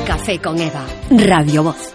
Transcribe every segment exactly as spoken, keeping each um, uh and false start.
Café con Eva, Radio Voz.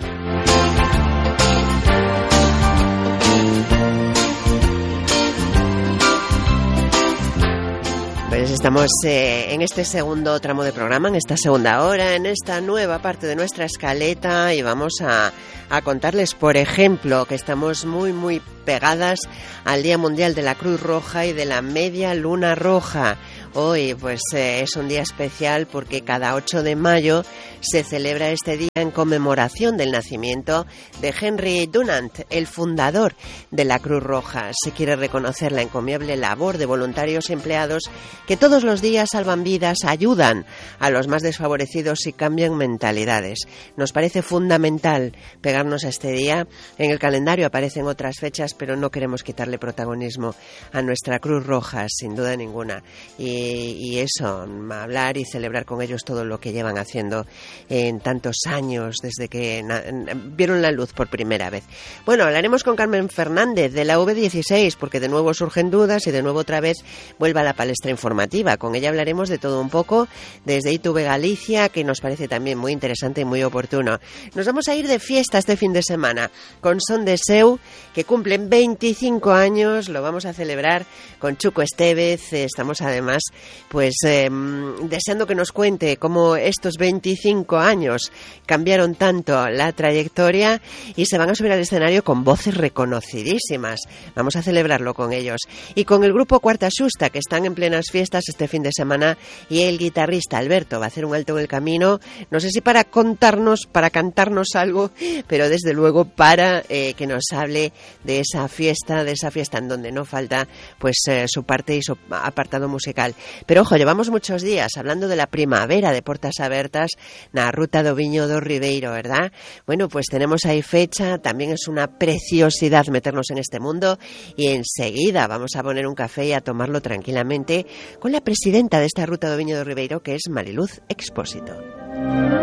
Pues estamos eh, en este segundo tramo de programa, en esta segunda hora, en esta nueva parte de nuestra escaleta, y vamos a, a contarles, por ejemplo, que estamos muy, muy pegadas al Día Mundial de la Cruz Roja y de la Media Luna Roja. Hoy pues eh, es un día especial porque cada ocho de mayo se celebra este día en conmemoración del nacimiento de Henry Dunant, el fundador de la Cruz Roja. Se quiere reconocer la encomiable labor de voluntarios y empleados que todos los días salvan vidas, ayudan a los más desfavorecidos y cambian mentalidades. Nos parece fundamental pegarnos a este día. En el calendario aparecen otras fechas, pero no queremos quitarle protagonismo a nuestra Cruz Roja, sin duda ninguna. Y y eso, hablar y celebrar con ellos todo lo que llevan haciendo en tantos años desde que na- vieron la luz por primera vez. Bueno, hablaremos con Carmen Fernández de la U V dieciséis porque de nuevo surgen dudas y de nuevo otra vez vuelve a la palestra informativa. Con ella hablaremos de todo un poco desde I T V Galicia, que nos parece también muy interesante y muy oportuno. Nos vamos a ir de fiesta este fin de semana con Son de Seu, que cumplen veinticinco años. Lo vamos a celebrar con Chuco Estevez. Estamos además pues eh, deseando que nos cuente cómo estos veinticinco años cambiaron tanto la trayectoria, y se van a subir al escenario con voces reconocidísimas. Vamos a celebrarlo con ellos. Y con el grupo Cuarta Xusta, que están en plenas fiestas este fin de semana, y el guitarrista Alberto va a hacer un alto en el camino, no sé si para contarnos, para cantarnos algo, pero desde luego para eh, que nos hable de esa fiesta, de esa fiesta en donde no falta pues eh, su parte y su apartado musical. Pero ojo, llevamos muchos días hablando de la primavera de Portas Abertas na Ruta do Viño do Ribeiro, ¿verdad? Bueno, pues tenemos ahí fecha, también es una preciosidad meternos en este mundo, y enseguida vamos a poner un café y a tomarlo tranquilamente con la presidenta de esta Ruta do Viño do Ribeiro, que es Mariluz Expósito.